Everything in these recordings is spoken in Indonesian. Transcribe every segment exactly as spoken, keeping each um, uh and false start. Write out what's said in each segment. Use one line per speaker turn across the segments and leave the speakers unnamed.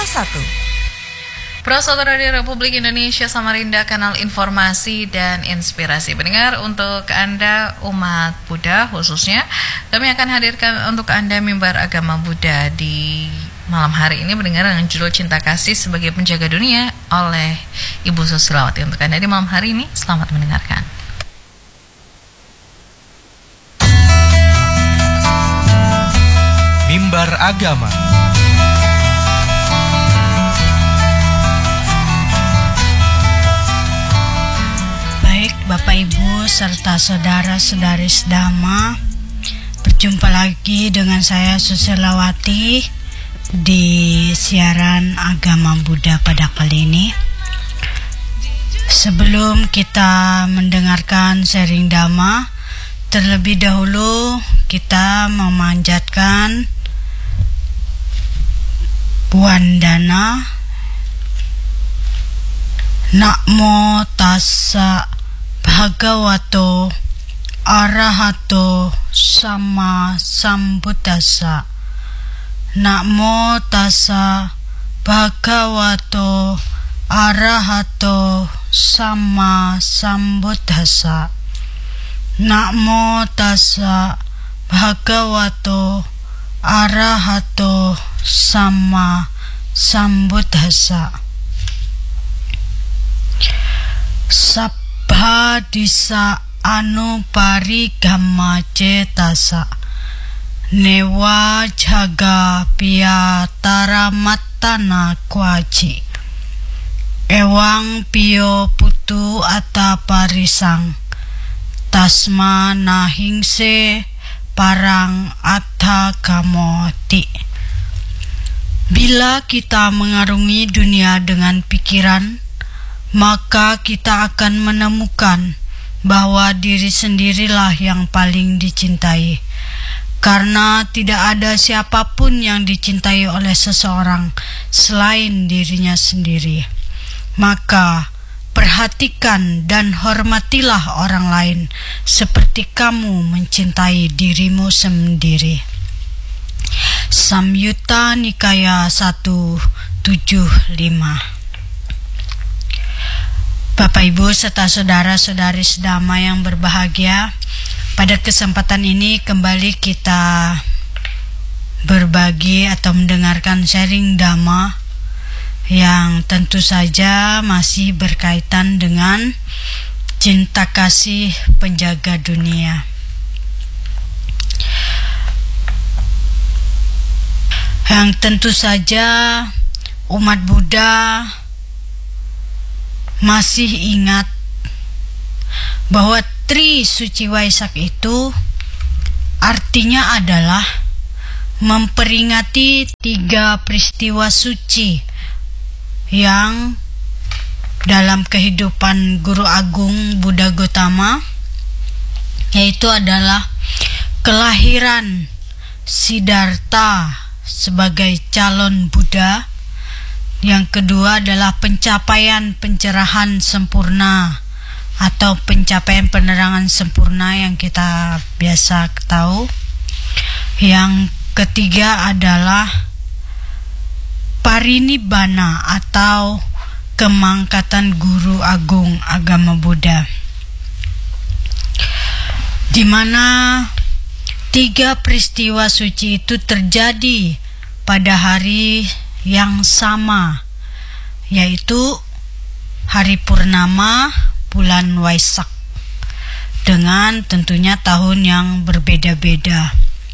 satu.
Pro Saudara di Republik Indonesia Samarinda, kanal informasi dan inspirasi. Pendengar, untuk Anda umat Buddha khususnya, kami akan hadirkan untuk Anda mimbar agama Buddha di malam hari ini, mendengar dengan judul Cinta Kasih sebagai Penjaga Dunia oleh Ibu Susilawati. Untuk Anda di malam hari ini, selamat mendengarkan.
Mimbar Agama.
Baik Bapak Ibu serta saudara-saudari sedama, berjumpa lagi dengan saya Susilawati di siaran Agama Buddha pada kali ini. Sebelum kita mendengarkan sharing Dhamma, terlebih dahulu kita memanjatkan Wandana. Namo tassa bhagavato arahato sama sambuddhassa. Namo tassa bhagavato arahato sama sambuddhassa. Namo tassa bhagavato arahato sama sambuddhassa. Sabbha disa anuparigama cetasa newa jaga piyataramatana kwaci ewang piyo putu ataparisang tasma nahingse parang athagamoti. Bila kita mengarungi dunia dengan pikiran, maka kita akan menemukan bahwa diri sendirilah yang paling dicintai, karena tidak ada siapapun yang dicintai oleh seseorang selain dirinya sendiri. Maka perhatikan dan hormatilah orang lain seperti kamu mencintai dirimu sendiri. Samyutta Nikaya seratus tujuh puluh lima. Bapak Ibu serta saudara-saudari sedama yang berbahagia, pada kesempatan ini kembali kita berbagi atau mendengarkan sharing Dhamma yang tentu saja masih berkaitan dengan cinta kasih penjaga dunia. Yang tentu saja umat Buddha masih ingat bahwa Tri Suci Waisak itu artinya adalah memperingati tiga peristiwa suci yang dalam kehidupan Guru Agung Buddha Gautama, yaitu adalah kelahiran Siddhartha sebagai calon Buddha. Yang kedua adalah pencapaian pencerahan sempurna atau pencapaian penerangan sempurna yang kita biasa tahu. Yang ketiga adalah parinibbana atau kemangkatan Guru Agung Agama Buddha, di mana tiga peristiwa suci itu terjadi pada hari yang sama, yaitu hari purnama bulan Waisak, dengan tentunya tahun yang berbeda-beda.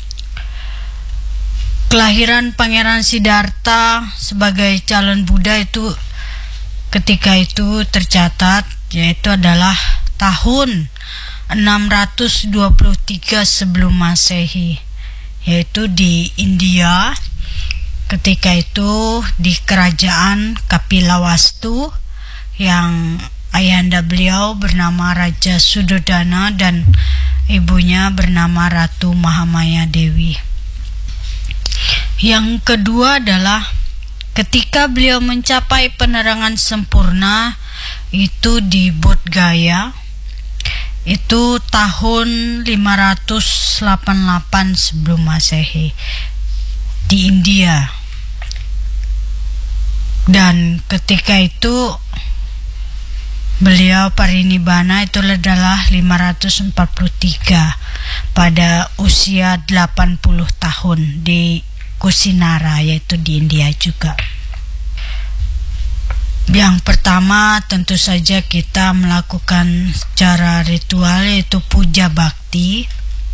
Kelahiran Pangeran Siddhartha sebagai calon Buddha itu ketika itu tercatat, yaitu adalah tahun enam ratus dua puluh tiga sebelum Masehi, yaitu di India. Ketika itu di kerajaan Kapilawastu yang ayahanda beliau bernama Raja Suddhodana dan ibunya bernama Ratu Mahamaya Dewi. Yang kedua adalah ketika beliau mencapai penerangan sempurna itu di Bodh Gaya, itu tahun lima ratus delapan puluh delapan sebelum Masehi di India. Dan ketika itu beliau parinibbana itu adalah lima ratus empat puluh tiga pada usia delapan puluh tahun di Kusinara, yaitu di India juga. Yang pertama tentu saja kita melakukan secara ritual, yaitu puja bakti.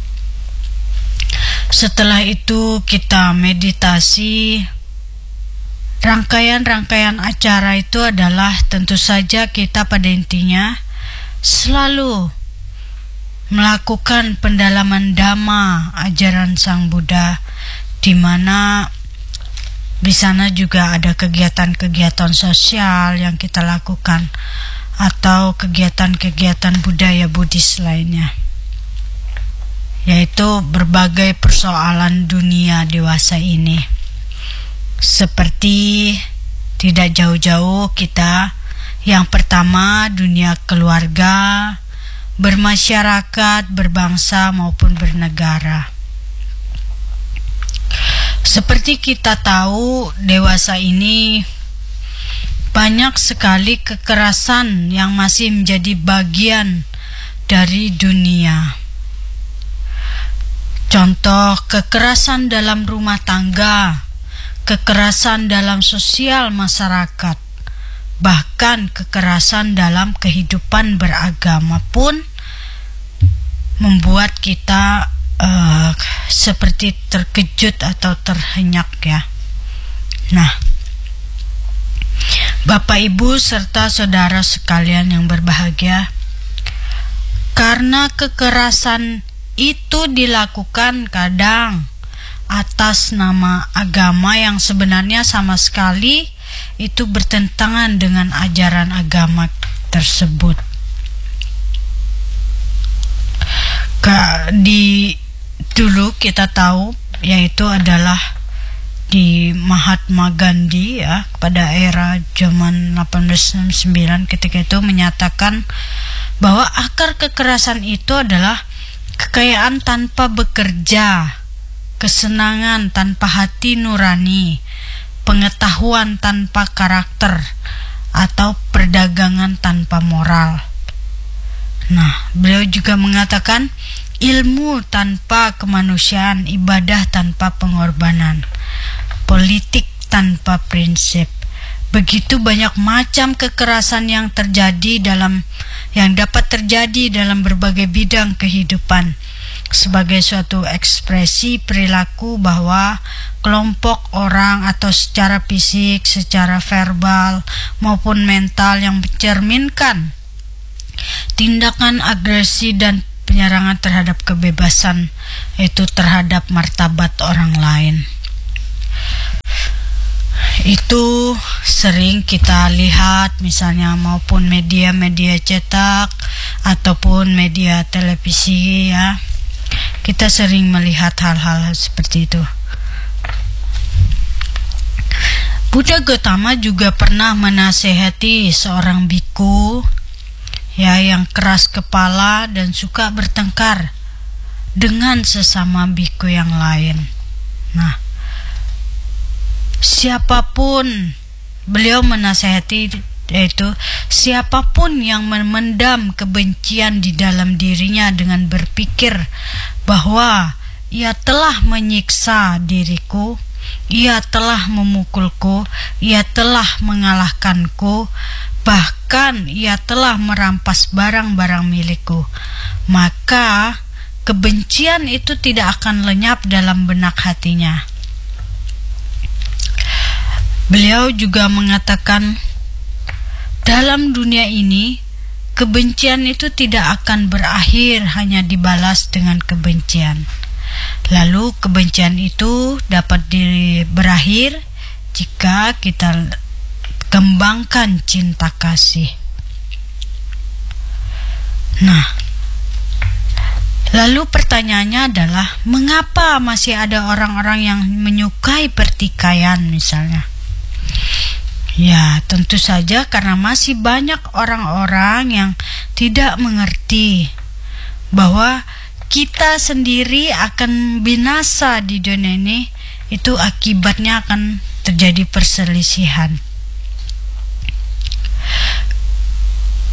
Setelah itu kita meditasi. Rangkaian-rangkaian acara itu adalah tentu saja kita pada intinya selalu melakukan pendalaman Dhamma, ajaran Sang Buddha, di mana di sana juga ada kegiatan-kegiatan sosial yang kita lakukan atau kegiatan-kegiatan budaya Buddhis lainnya, yaitu berbagai persoalan dunia dewasa ini. Seperti tidak jauh-jauh kita, yang pertama dunia keluarga, bermasyarakat, berbangsa maupun bernegara. Seperti kita tahu, dewasa ini banyak sekali kekerasan yang masih menjadi bagian dari dunia. Contoh kekerasan dalam rumah tangga, kekerasan dalam sosial masyarakat, bahkan kekerasan dalam kehidupan beragama pun membuat kita uh, seperti terkejut atau terhenyak ya. Nah, Bapak Ibu serta saudara sekalian yang berbahagia, karena kekerasan itu dilakukan kadang atas nama agama yang sebenarnya sama sekali itu bertentangan dengan ajaran agama tersebut. Di dulu kita tahu, yaitu adalah di Mahatma Gandhi ya, pada era zaman delapan belas enam puluh sembilan, ketika itu menyatakan bahwa akar kekerasan itu adalah kekayaan tanpa bekerja, kesenangan tanpa hati nurani, pengetahuan tanpa karakter, atau perdagangan tanpa moral. Nah, beliau juga mengatakan ilmu tanpa kemanusiaan, ibadah tanpa pengorbanan, politik tanpa prinsip. Begitu banyak macam kekerasan yang terjadi dalam yang dapat terjadi dalam berbagai bidang kehidupan sebagai suatu ekspresi perilaku bahwa kelompok orang atau secara fisik, secara verbal maupun mental yang mencerminkan tindakan agresi dan penyerangan terhadap kebebasan, itu terhadap martabat orang lain. Itu sering kita lihat misalnya maupun media-media cetak ataupun media televisi ya. Kita sering melihat hal-hal seperti itu. Buddha Gautama juga pernah menasehati seorang biku ya yang keras kepala dan suka bertengkar dengan sesama biku yang lain. Nah, siapapun, beliau menasehati yaitu siapapun yang memendam kebencian di dalam dirinya dengan berpikir bahwa ia telah menyiksa diriku, ia telah memukulku, ia telah mengalahkanku, bahkan ia telah merampas barang-barang milikku, maka kebencian itu tidak akan lenyap dalam benak hatinya. Beliau juga mengatakan, dalam dunia ini kebencian itu tidak akan berakhir hanya dibalas dengan kebencian. Lalu kebencian itu dapat di, berakhir jika kita kembangkan cinta kasih. Nah, lalu pertanyaannya adalah, mengapa masih ada orang-orang yang menyukai pertikaian misalnya? Ya, tentu saja karena masih banyak orang-orang yang tidak mengerti bahwa kita sendiri akan binasa di dunia ini, itu akibatnya akan terjadi perselisihan.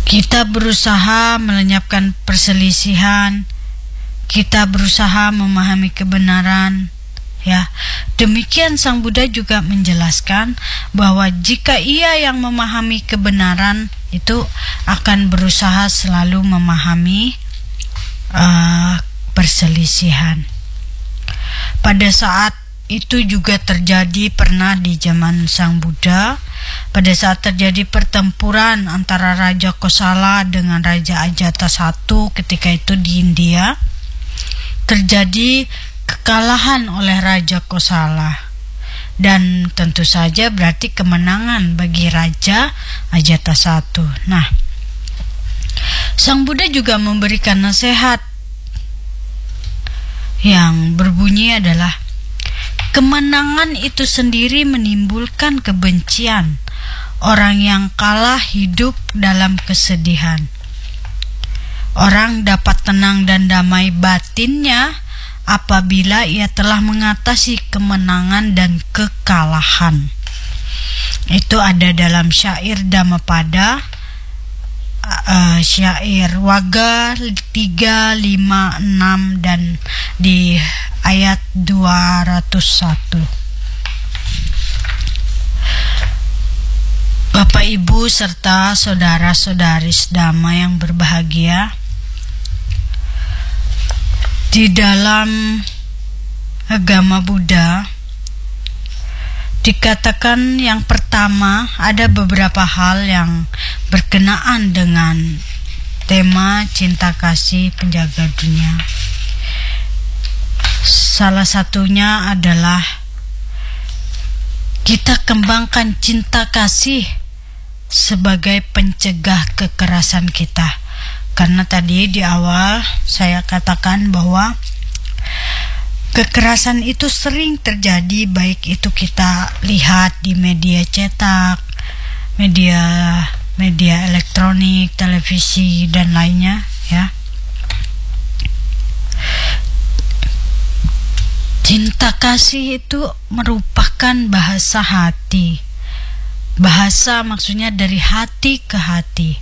Kita berusaha melenyapkan perselisihan, kita berusaha memahami kebenaran. Ya, demikian Sang Buddha juga menjelaskan bahwa jika ia yang memahami kebenaran itu akan berusaha selalu memahami uh, perselisihan. Pada saat itu juga terjadi pernah di zaman Sang Buddha, pada saat terjadi pertempuran antara Raja Kosala dengan Raja Ajatasattu ketika itu di India, terjadi kekalahan oleh Raja Kosala, dan tentu saja berarti kemenangan bagi Raja Ajatasattu. Nah, Sang Buddha juga memberikan nasihat yang berbunyi adalah kemenangan itu sendiri menimbulkan kebencian. Orang yang kalah hidup dalam kesedihan. Orang dapat tenang dan damai batinnya apabila ia telah mengatasi kemenangan dan kekalahan. Itu ada dalam syair Dhammapada, uh, syair Wagga tiga, lima, enam dan di ayat dua ratus satu. Bapak Ibu serta saudara-saudari Dhamma yang berbahagia, di dalam agama Buddha dikatakan yang pertama ada beberapa hal yang berkenaan dengan tema cinta kasih penjaga dunia. Salah satunya adalah kita kembangkan cinta kasih sebagai pencegah kekerasan kita. Karena tadi di awal saya katakan bahwa kekerasan itu sering terjadi, baik itu kita lihat di media cetak, media media elektronik, televisi dan lainnya, ya. Cinta kasih itu merupakan bahasa hati. Bahasa maksudnya dari hati ke hati.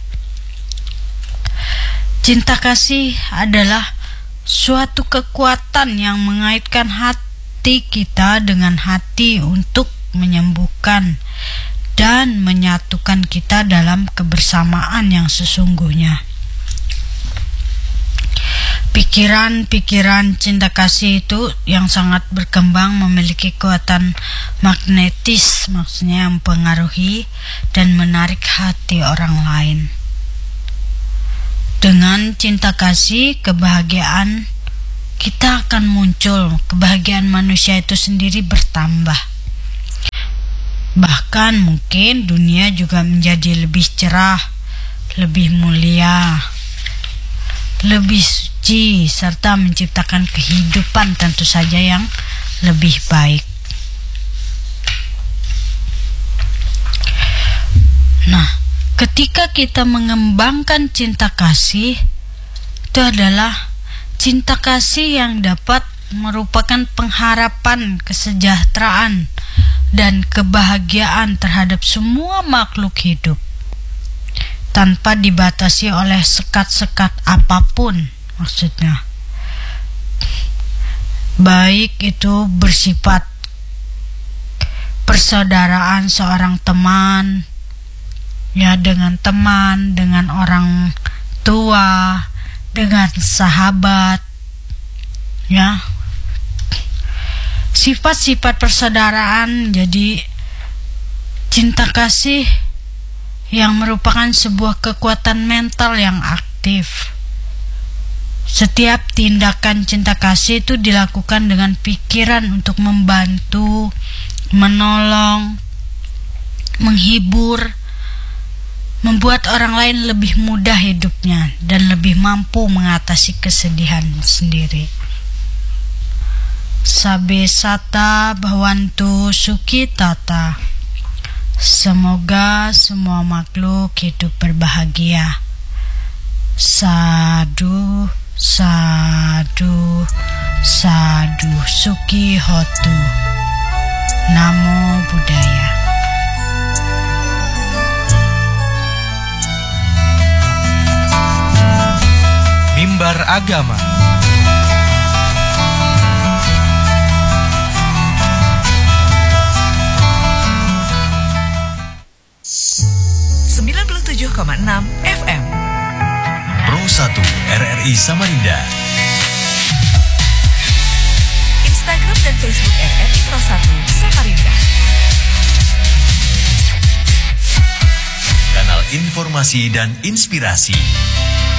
Cinta kasih adalah suatu kekuatan yang mengaitkan hati kita dengan hati untuk menyembuhkan dan menyatukan kita dalam kebersamaan yang sesungguhnya. Pikiran-pikiran cinta kasih itu yang sangat berkembang memiliki kekuatan magnetis, maksudnya yang mempengaruhi dan menarik hati orang lain. Dengan cinta kasih, kebahagiaan kita akan muncul, kebahagiaan manusia itu sendiri bertambah. Bahkan mungkin dunia juga menjadi lebih cerah, lebih mulia, lebih suci, serta menciptakan kehidupan tentu saja yang lebih baik. Nah, ketika kita mengembangkan cinta kasih, itu adalah cinta kasih yang dapat merupakan pengharapan kesejahteraan dan kebahagiaan terhadap semua makhluk hidup, tanpa dibatasi oleh sekat-sekat apapun. Maksudnya, baik itu bersifat persaudaraan seorang teman, ya, dengan teman, dengan orang tua, dengan sahabat, ya, sifat-sifat persaudaraan. Jadi cinta kasih yang merupakan sebuah kekuatan mental yang aktif. Setiap tindakan cinta kasih itu dilakukan dengan pikiran untuk membantu, menolong, menghibur, membuat orang lain lebih mudah hidupnya dan lebih mampu mengatasi kesedihan sendiri. Sabe sata bhavantu sukhitata. Semoga semua makhluk hidup berbahagia. Sadu, sadu, sadu, Sukhi Hotu. Namo Buddhaya.
agama.
sembilan puluh tujuh koma enam F M
Pro satu R R I Samarinda.
Instagram dan Facebook R R I Pro satu Samarinda.
Kanal informasi dan inspirasi